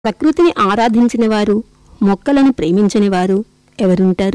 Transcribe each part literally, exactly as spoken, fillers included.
ప్రకృతిని ఆరాధించిన వారు, మొక్కలను ప్రేమించని వారు ఎవరుంటారు?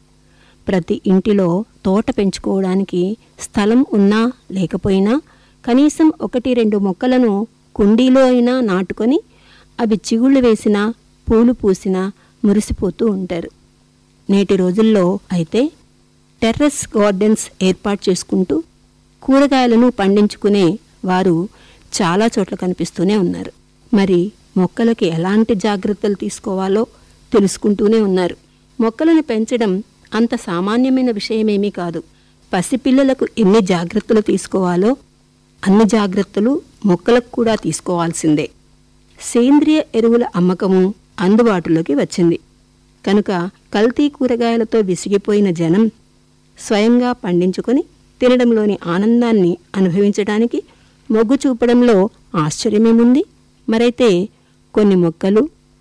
ప్రతి ఇంటిలో తోట పెంచుకోవడానికి స్థలం ఉన్నా లేకపోయినా కనీసం ఒకటి రెండు మొక్కలను కుండీలో అయినా నాటుకొని అవి చిగుళ్ళు వేసినా పూలు పూసినా మురిసిపోతూ ఉంటారు. నేటి రోజుల్లో అయితే టెర్రస్ గార్డెన్స్ ఏర్పాటు చేసుకుంటూ కూరగాయలను పండించుకునే వారు చాలా చోట్ల కనిపిస్తూనే ఉన్నారు. మరి మొక్కలకి ఎలాంటి జాగ్రత్తలు తీసుకోవాలో తెలుసుకుంటూనే ఉన్నారు. మొక్కలను పెంచడం అంత సామాన్యమైన విషయమేమీ కాదు. పసిపిల్లలకు ఎన్ని జాగ్రత్తలు తీసుకోవాలో అన్ని జాగ్రత్తలు మొక్కలకు కూడా తీసుకోవాల్సిందే. సేంద్రియ ఎరువుల అమ్మకము అందుబాటులోకి వచ్చింది కనుక కల్తీ కూరగాయలతో విసిగిపోయిన జనం స్వయంగా పండించుకొని తినడంలోని ఆనందాన్ని అనుభవించడానికి మొగ్గు చూపడంలో ఆశ్చర్యమేముంది? మరైతే కొన్ని మొక్కలు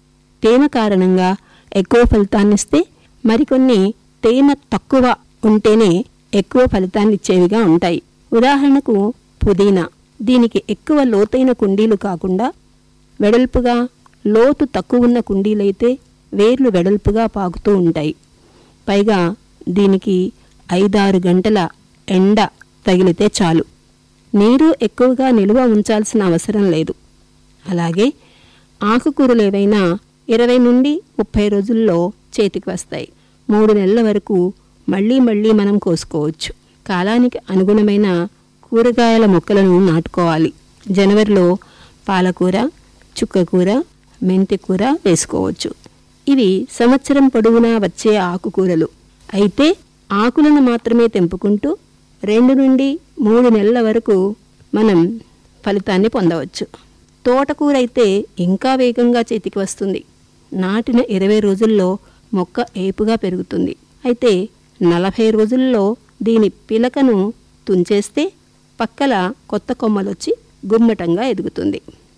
తేమ కారణంగా ఎక్కువ ఫలితాన్నిస్తే మరికొన్ని తేమ తక్కువ ఉంటేనే ఎక్కువ ఫలితాన్నిచ్చేవిగా ఉంటాయి. ఉదాహరణకు పుదీనా. దీనికి ఎక్కువ లోతైన కుండీలు కాకుండా వెడల్పుగా లోతు తక్కువ ఉన్న కుండీలైతే వేర్లు వెడల్పుగా పాకుతూ ఉంటాయి. పైగా దీనికి ఐదారు గంటల ఎండ తగిలితే చాలు. నీరు ఎక్కువగా నిలువ ఉంచాల్సిన అవసరం లేదు. అలాగే ఆకుకూరలు ఏవైనా ఇరవై నుండి ముప్పై రోజుల్లో చేతికి వస్తాయి. మూడు నెలల వరకు మళ్ళీ మళ్ళీ మనం కోసుకోవచ్చు. కాలానికి అనుగుణమైన కూరగాయల మొక్కలను నాటుకోవాలి. జనవరిలో పాలకూర, చుక్కకూర, మెంతికూర వేసుకోవచ్చు. ఇవి సంవత్సరం పొడవునా వచ్చే ఆకుకూరలు. అయితే ఆకులను మాత్రమే తెంపుకుంటూ రెండు నుండి మూడు నెలల వరకు మనం ఫలితాన్ని పొందవచ్చు. తోటకూర అయితే ఇంకా వేగంగా చేతికి వస్తుంది. నాటిన ఇరవై రోజుల్లో మొక్క ఏపుగా పెరుగుతుంది. అయితే నలభై రోజుల్లో దీని పిలకను తుంచేస్తే పక్కల కొత్త కొమ్మలొచ్చి గుమ్మటంగా ఎదుగుతుంది.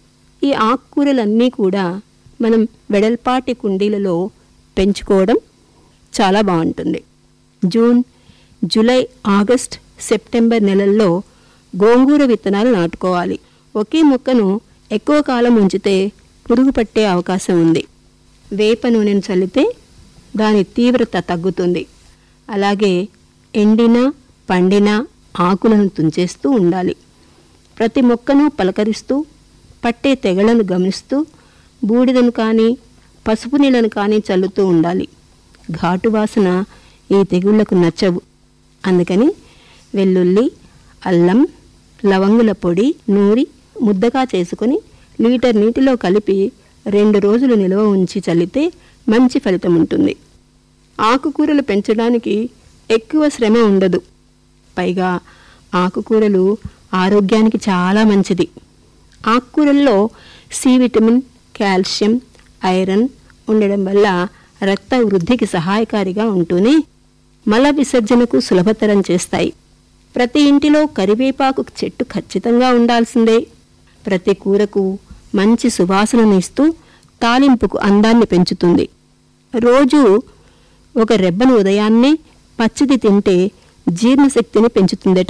ఈ ఆకుకూరలన్నీ కూడా మనం వెడల్పాటి కుండీలలో పెంచుకోవడం చాలా బాగుంటుంది. జూన్, జూలై, ఆగస్ట్, సెప్టెంబర్ నెలల్లో గోంగూర విత్తనాలు నాటుకోవాలి. ఒకే మొక్కను ఎక్కువ కాలం ఉంచితే పురుగు పట్టే అవకాశం ఉంది. వేప నూనెను చల్లితే దాని తీవ్రత తగ్గుతుంది. అలాగే ఎండిన, పండిన ఆకులను తుంచేస్తూ ఉండాలి. ప్రతి మొక్కను పలకరిస్తూ పట్టే తెగలను గమనిస్తూ బూడిదను కానీ పసుపు నీళ్ళను కానీ చల్లుతూ ఉండాలి. ఘాటు వాసన ఈ తెగుళ్లకు నచ్చవు. అందుకని వెల్లుల్లి, అల్లం, లవంగుల పొడి నూరి ముద్దగా చేసుకొని లీటర్ నీటిలో కలిపి రెండు రోజులు నిల్వ ఉంచి చల్లితే మంచి ఫలితం ఉంటుంది. ఆకుకూరలు పెంచడానికి ఎక్కువ శ్రమ ఉండదు. పైగా ఆకుకూరలు ఆరోగ్యానికి చాలా మంచిది. ఆకుకూరల్లో సి విటమిన్, కాల్షియం, ఐరన్ ఉండడం వల్ల రక్త వృద్ధికి సహాయకారిగా ఉంటూనే మల విసర్జనకు సులభతరం చేస్తాయి. ప్రతి ఇంటిలో కరివేపాకు చెట్టు ఖచ్చితంగా ఉండాల్సిందే. ప్రతి కూరకు మంచి సువాసనను ఇస్తూ తాలింపుకు అందాన్ని పెంచుతుంది. రోజు ఒక రెబ్బను ఉదయాన్నే పచ్చిది తింటే జీర్ణశక్తిని పెంచుతుందట.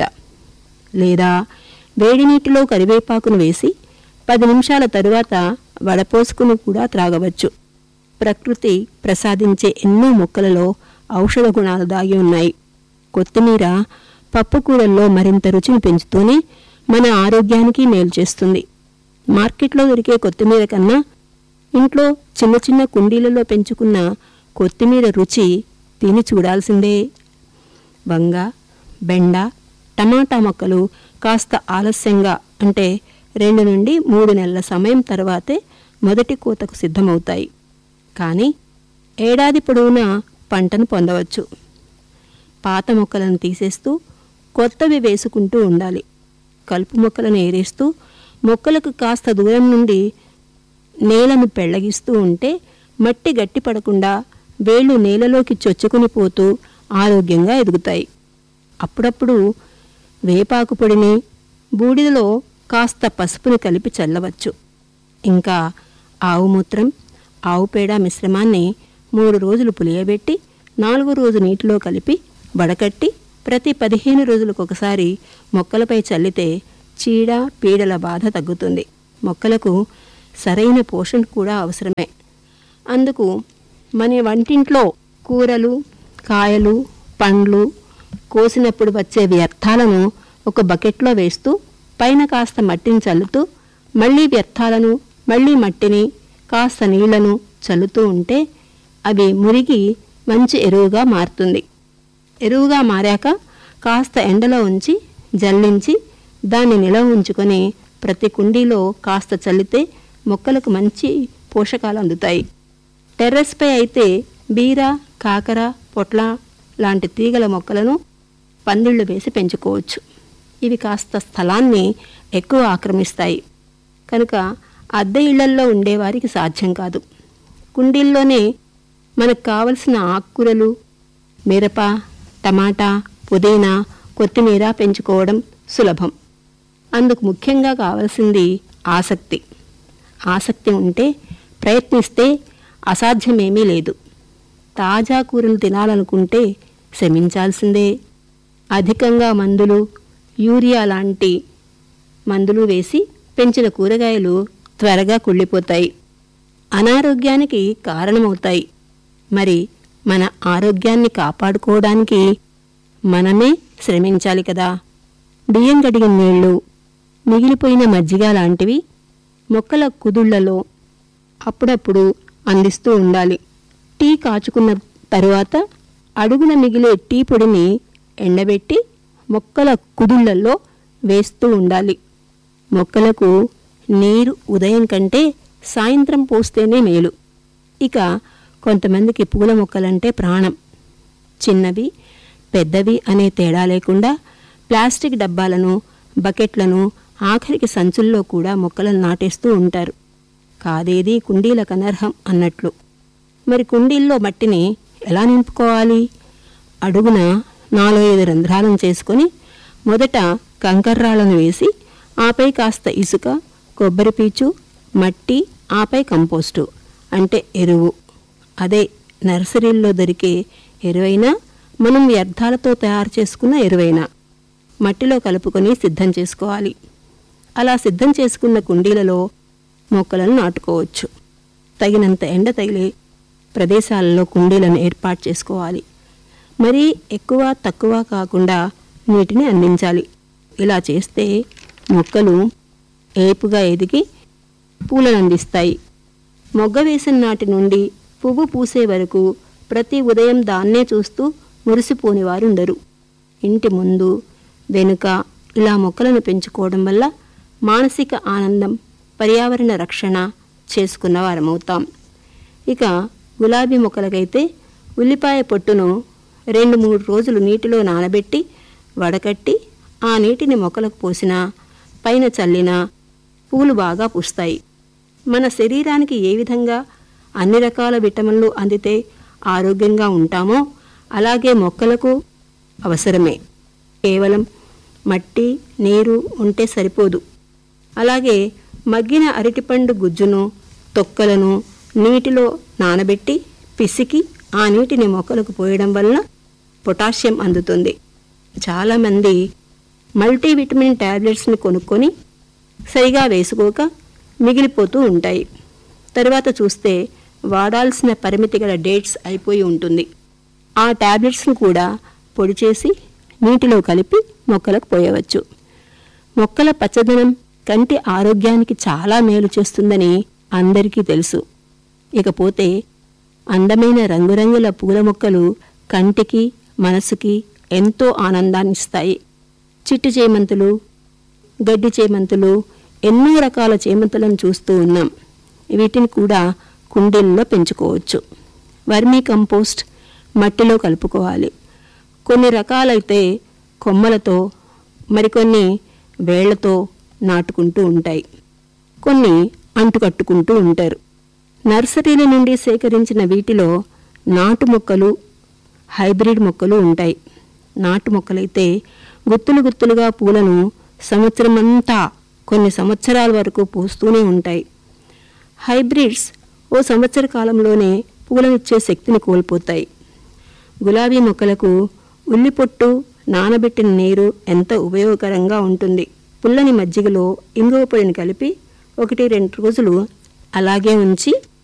లేదా వేడి నీటిలో కరివేపాకును వేసి పది నిమిషాల తరువాత వడపోసుకుని కూడా త్రాగవచ్చు. ప్రకృతి ప్రసాదించే ఎన్నో మొక్కలలో ఔషధ గుణాలు దాగి ఉన్నాయి. కొత్తిమీర పప్పుకూరల్లో మరింత రుచిని పెంచుతూనే మన ఆరోగ్యానికి మేలు చేస్తుంది. మార్కెట్లో దొరికే కొత్తిమీర కన్నా ఇంట్లో చిన్న చిన్న కుండీలలో పెంచుకున్న కొత్తిమీర రుచి తిని చూడాల్సిందే. వంగ, బెండ, టమాటా మొక్కలు కాస్త ఆలస్యంగా అంటే రెండు నుండి మూడు నెలల సమయం తర్వాతే మొదటి కోతకు సిద్ధమవుతాయి. కానీ ఏడాది పొడవునా పంటను పొందవచ్చు. పాత మొక్కలను తీసేస్తూ కొత్తవి వేసుకుంటూ ఉండాలి. కలుపు మొక్కలను ఏరేస్తూ మొక్కలకు కాస్త దూరం నుండి నేలను పెళ్లగిస్తూ ఉంటే మట్టి గట్టి పడకుండా వేళ్ళు నేలలోకి చొచ్చుకుని పోతూ ఆరోగ్యంగా ఎదుగుతాయి. అప్పుడప్పుడు వేపాకు పొడిని బూడిదలో కాస్త పసుపుని కలిపి చల్లవచ్చు. ఇంకా ఆవు మూత్రం, ఆవు పేడ మిశ్రమాన్ని మూడు రోజులు పులియబెట్టి నాలుగో రోజు నీటిలో కలిపి వడకట్టి ప్రతి పదిహేను రోజులకు ఒకసారి మొక్కలపై చల్లితే చీడ పీడల బాధ తగ్గుతుంది. మొక్కలకు సరైన పోషణ కూడా అవసరమే. అందుకు మన వంటింట్లో కూరలు, కాయలు, పండ్లు కోసినప్పుడు వచ్చే వ్యర్థాలను ఒక బకెట్లో వేస్తూ పైన కాస్త మట్టిని చల్లుతూ మళ్ళీ వ్యర్థాలను, మళ్ళీ మట్టిని, కాస్త నీళ్లను చల్లుతూ ఉంటే అవి మురిగి మంచి ఎరువుగా మారుతుంది. ఎరువుగా మారాక కాస్త ఎండలో ఉంచి జల్లించి దాన్ని నిలవ ఉంచుకొని ప్రతి కుండీలో కాస్త చల్లితే మొక్కలకు మంచి పోషకాలు అందుతాయి. టెర్రస్పై అయితే బీర, కాకర, పొట్ల లాంటి తీగల మొక్కలను పందిళ్లు వేసి పెంచుకోవచ్చు. ఇవి కాస్త స్థలాన్ని ఎక్కువ ఆక్రమిస్తాయి కనుక అద్దె ఇళ్లల్లో ఉండేవారికి సాధ్యం కాదు. కుండీల్లోనే మనకు కావలసిన ఆకుకూరలు, మిరప, టమాటా, పుదీనా, కొత్తిమీర పెంచుకోవడం సులభం. అందుకు ముఖ్యంగా కావలసింది ఆసక్తి. ఆసక్తి ఉంటే ప్రయత్నిస్తే అసాధ్యమేమీ లేదు. తాజా కూరలు తినాలనుకుంటే శ్రమించాల్సిందే. అధికంగా మందులు, యూరియా లాంటి మందులు వేసి పెంచిన కూరగాయలు త్వరగా కుళ్ళిపోతాయి, అనారోగ్యానికి కారణమవుతాయి. మరి మన ఆరోగ్యాన్ని కాపాడుకోవడానికి మనమే శ్రమించాలి కదా. బియ్యం కడిగిన నీళ్లు, మిగిలిపోయిన మజ్జిగ లాంటివి మొక్కల కుదుళ్లలో అప్పుడప్పుడు అందిస్తూ ఉండాలి. టీ కాచుకున్న తరువాత అడుగున మిగిలే టీ పొడిని ఎండబెట్టి మొక్కల కుదుళ్లలో వేస్తూ ఉండాలి. మొక్కలకు నీరు ఉదయం కంటే సాయంత్రం పోస్తేనే మేలు. ఇక కొంతమందికి పూల మొక్కలంటే ప్రాణం. చిన్నవి, పెద్దవి అనే తేడా లేకుండా ప్లాస్టిక్ డబ్బాలను, బకెట్లను, ఆఖరికి సంచుల్లో కూడా మొక్కలను నాటేస్తూ ఉంటారు. కాదేది కుండీలకు అనర్హం అన్నట్లు. మరి కుండీల్లో మట్టిని ఎలా నింపుకోవాలి? అడుగున నాలుగు ఐదు రంధ్రాలను చేసుకొని మొదట కంకర్రాళ్లను వేసి ఆపై కాస్త ఇసుక, కొబ్బరి పీచు, మట్టి, ఆపై కంపోస్టు అంటే ఎరువు, అదే నర్సరీల్లో దొరికే ఎరువైనా మనం వ్యర్థాలతో తయారు చేసుకున్న ఎరువైనా మట్టిలో కలుపుకొని సిద్ధం చేసుకోవాలి. అలా సిద్ధం చేసుకున్న కుండీలలో మొక్కలను నాటుకోవచ్చు. తగినంత ఎండ తగిలే ప్రదేశాలలో కుండీలను ఏర్పాటు చేసుకోవాలి. మరీ ఎక్కువ తక్కువ కాకుండా నీటిని అందించాలి. ఇలా చేస్తే మొక్కలు ఏపుగా ఎదిగి పూలను అందిస్తాయి. మొగ్గ వేసిన నాటి నుండి పువ్వు పూసే వరకు ప్రతి ఉదయం దాన్నే చూస్తూ మురిసిపోని వారు ఉండరు. ఇంటి ముందు, వెనుక ఇలా మొక్కలను పెంచుకోవడం వల్ల మానసిక ఆనందం, పర్యావరణ రక్షణ చేసుకున్న వారమవుతాం. ఇక గులాబీ మొక్కలకైతే ఉల్లిపాయ పొట్టును రెండు మూడు రోజులు నీటిలో నానబెట్టి వడకట్టి ఆ నీటిని మొక్కలకు పోసినా, పైన చల్లినా పూలు బాగా పూస్తాయి. మన శరీరానికి ఏ విధంగా అన్ని రకాల విటమిన్లు అందితే ఆరోగ్యంగా ఉంటామో అలాగే మొక్కలకు అవసరమే. కేవలం మట్టి, నీరు ఉంటే సరిపోదు. అలాగే మగ్గిన అరటిపండు గుజ్జును, తొక్కలను నీటిలో నానబెట్టి పిసికి ఆ నీటిని మొక్కలకు పోయడం వలన పొటాషియం అందుతుంది. చాలామంది మల్టీవిటమిన్ టాబ్లెట్స్ని కొనుక్కొని సరిగా వేసుకోక మిగిలిపోతూ ఉంటాయి. తర్వాత చూస్తే వాడాల్సిన పరిమితి గల డేట్స్ అయిపోయి ఉంటుంది. ఆ టాబ్లెట్స్ను కూడా పొడి చేసి నీటిలో కలిపి మొక్కలకు పోయవచ్చు. మొక్కల పచ్చదనం కంటి ఆరోగ్యానికి చాలా మేలు చేస్తుందని అందరికీ తెలుసు. ఇకపోతే అందమైన రంగురంగుల పూల మొక్కలు కంటికి, మనసుకి ఎంతో ఆనందాన్నిస్తాయి. చిట్టి చేమంతులు, గడ్డి చేమంతులు, ఎన్నో రకాల చేమంతులను చూస్తూ ఉన్నాం. వీటిని కూడా కుండీల్లో పెంచుకోవచ్చు. వర్మీ కంపోస్ట్ మట్టిలో కలుపుకోవాలి. కొన్ని రకాలైతే కొమ్మలతో, మరికొన్ని వేళ్లతో నాటుకుంటూ ఉంటాయి. కొన్ని అంటుకట్టుకుంటూ ఉంటారు. నర్సరీల నుండి సేకరించిన వీటిలో నాటు మొక్కలు, హైబ్రిడ్ మొక్కలు ఉంటాయి. నాటు మొక్కలైతే గుత్తులు గుత్తులుగా పూలను సంవత్సరమంతా కొన్ని సంవత్సరాల వరకు పూస్తూనే ఉంటాయి. హైబ్రిడ్స్ ఓ సంవత్సర కాలంలోనే పూలనిచ్చే శక్తిని కోల్పోతాయి. గులాబీ మొక్కలకు ఉల్లిపొట్టు, నానబెట్టిన నీరు ఎంతో ఉపయోగకరంగా ఉంటుంది. పుల్లని మజ్జిగలో ఇంగువ పొడిని కలిపి ఒకటి రెండు రోజులు అలాగే ఉంచి